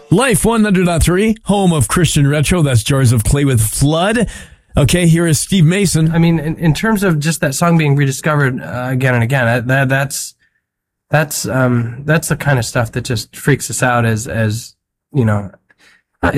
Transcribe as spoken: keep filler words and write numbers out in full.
Life one hundred point three, home of Christian Retro. That's Jars of Clay with Flood. Okay, here is Steve Mason. I mean, in, in terms of just that song being rediscovered uh, again and again, that that's that's um that's the kind of stuff that just freaks us out as as you know